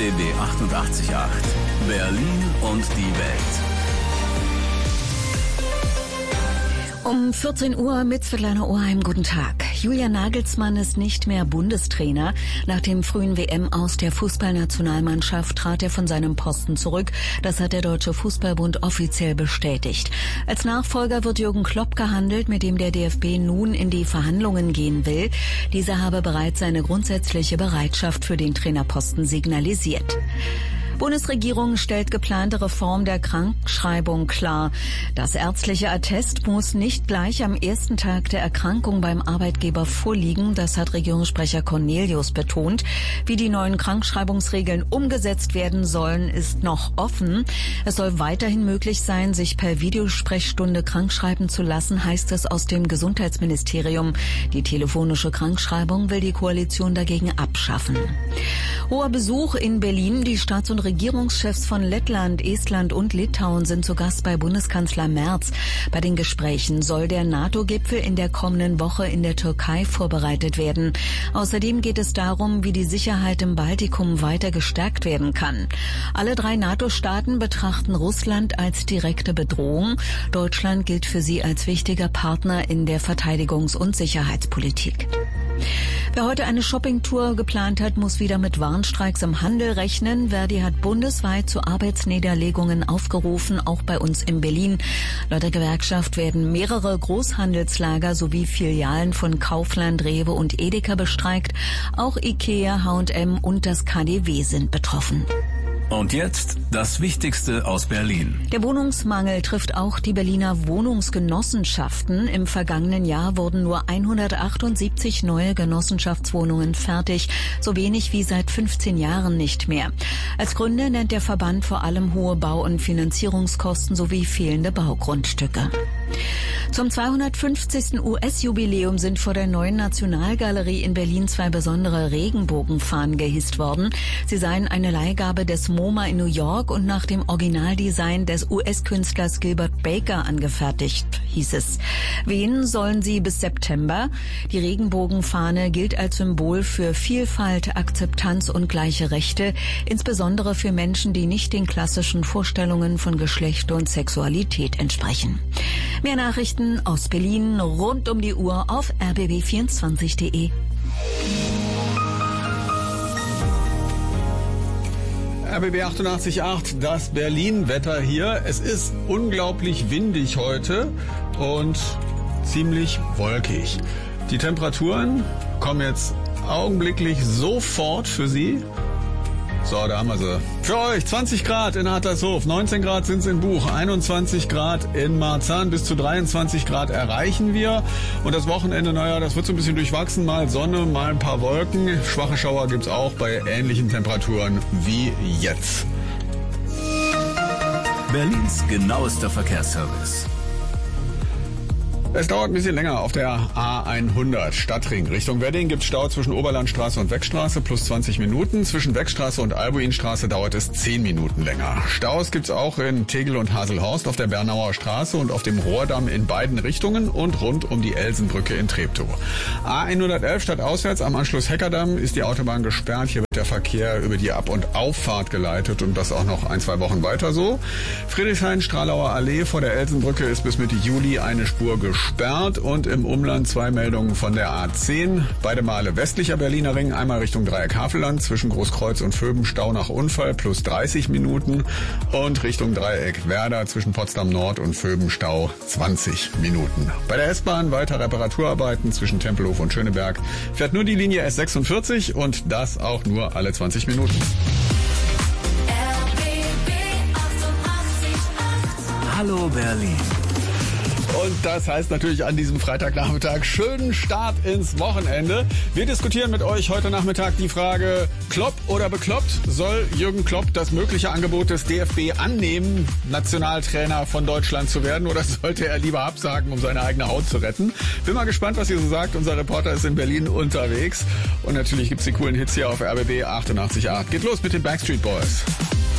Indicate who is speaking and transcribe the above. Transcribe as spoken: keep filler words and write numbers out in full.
Speaker 1: B B achtundachtzig Komma acht. Berlin und die Welt.
Speaker 2: Um vierzehn Uhr mit Svetlana Oheim, guten Tag. Julian Nagelsmann ist nicht mehr Bundestrainer. Nach dem frühen W M-Aus der Fußballnationalmannschaft trat er von seinem Posten zurück. Das hat der Deutsche Fußballbund offiziell bestätigt. Als Nachfolger wird Jürgen Klopp gehandelt, mit dem der D F B nun in die Verhandlungen gehen will. Dieser habe bereits seine grundsätzliche Bereitschaft für den Trainerposten signalisiert. Bundesregierung stellt geplante Reform der Krankschreibung klar. Das ärztliche Attest muss nicht gleich am ersten Tag der Erkrankung beim Arbeitgeber vorliegen. Das hat Regierungssprecher Cornelius betont. Wie die neuen Krankschreibungsregeln umgesetzt werden sollen, ist noch offen. Es soll weiterhin möglich sein, sich per Videosprechstunde krankschreiben zu lassen, heißt es aus dem Gesundheitsministerium. Die telefonische Krankschreibung will die Koalition dagegen abschaffen. Hoher Besuch in Berlin. Die Staats- und Regierungschefs von Lettland, Estland und Litauen sind zu Gast bei Bundeskanzler Merz. Bei den Gesprächen soll der NATO-Gipfel in der kommenden Woche in der Türkei vorbereitet werden. Außerdem geht es darum, wie die Sicherheit im Baltikum weiter gestärkt werden kann. Alle drei NATO-Staaten betrachten Russland als direkte Bedrohung. Deutschland gilt für sie als wichtiger Partner in der Verteidigungs- und Sicherheitspolitik. Wer heute eine Shoppingtour geplant hat, muss wieder mit Warnstreiks im Handel rechnen. Verdi hat bundesweit zu Arbeitsniederlegungen aufgerufen, auch bei uns in Berlin. Laut der Gewerkschaft werden mehrere Großhandelslager sowie Filialen von Kaufland, Rewe und Edeka bestreikt. Auch Ikea, H und M und das K D W sind betroffen.
Speaker 1: Und jetzt das Wichtigste aus Berlin.
Speaker 2: Der Wohnungsmangel trifft auch die Berliner Wohnungsgenossenschaften. Im vergangenen Jahr wurden nur hundertachtundsiebzig neue Genossenschaftswohnungen fertig, so wenig wie seit fünfzehn Jahren nicht mehr. Als Gründe nennt der Verband vor allem hohe Bau- und Finanzierungskosten sowie fehlende Baugrundstücke. Zum zweihundertfünfzigsten U S-Jubiläum sind vor der neuen Nationalgalerie in Berlin zwei besondere Regenbogenfahnen gehisst worden. Sie seien eine Leihgabe des MoMA in New York und nach dem Originaldesign des U S-Künstlers Gilbert Baker angefertigt, hieß es. Wehen sollen sie bis September. Die Regenbogenfahne gilt als Symbol für Vielfalt, Akzeptanz und gleiche Rechte, insbesondere für Menschen, die nicht den klassischen Vorstellungen von Geschlecht und Sexualität entsprechen. Mehr Nachrichten aus Berlin rund um die Uhr auf r b b vierundzwanzig punkt de.
Speaker 3: R B B achtundachtzig Komma acht, das Berlin-Wetter hier. Es ist unglaublich windig heute und ziemlich wolkig. Die Temperaturen kommen jetzt augenblicklich sofort für Sie. So, da haben wir sie. Für euch zwanzig Grad in Adlershof, neunzehn Grad sind es in Buch, einundzwanzig Grad in Marzahn, bis zu dreiundzwanzig Grad erreichen wir. Und das Wochenende, naja, das wird so ein bisschen durchwachsen, mal Sonne, mal ein paar Wolken. Schwache Schauer gibt's auch bei ähnlichen Temperaturen wie jetzt.
Speaker 1: Berlins genauester Verkehrsservice.
Speaker 3: Es dauert ein bisschen länger auf der A hundert Stadtring. Richtung Wedding gibt es Stau zwischen Oberlandstraße und Weckstraße plus zwanzig Minuten. Zwischen Weckstraße und Albuinstraße dauert es zehn Minuten länger. Staus gibt es auch in Tegel und Haselhorst auf der Bernauer Straße und auf dem Rohrdamm in beiden Richtungen und rund um die Elsenbrücke in Treptow. A hundertelf stadtauswärts am Anschluss Heckerdamm ist die Autobahn gesperrt. Hier wird der Verkehr über die Ab- und Auffahrt geleitet und das auch noch ein, zwei Wochen weiter so. Friedrichshain-Stralauer Allee vor der Elsenbrücke ist bis Mitte Juli eine Spur gesperrt. Sperrt und im Umland zwei Meldungen von der A zehn. Beide Male westlicher Berliner Ring, einmal Richtung Dreieck Havelland zwischen Großkreuz und Vöben Stau nach Unfall plus dreißig Minuten und Richtung Dreieck Werder zwischen Potsdam Nord und Vöben Stau zwanzig Minuten. Bei der S-Bahn weiter Reparaturarbeiten zwischen Tempelhof und Schöneberg fährt nur die Linie S sechsundvierzig und das auch nur alle zwanzig Minuten.
Speaker 1: Hallo Berlin.
Speaker 3: Und das heißt natürlich an diesem Freitagnachmittag schönen Start ins Wochenende. Wir diskutieren mit euch heute Nachmittag die Frage, Klopp oder bekloppt? Soll Jürgen Klopp das mögliche Angebot des D F B annehmen, Nationaltrainer von Deutschland zu werden, oder sollte er lieber absagen, um seine eigene Haut zu retten? Bin mal gespannt, was ihr so sagt. Unser Reporter ist in Berlin unterwegs. Und natürlich gibt's die coolen Hits hier auf R B B achtundachtzig Komma acht. Geht los mit den Backstreet Boys.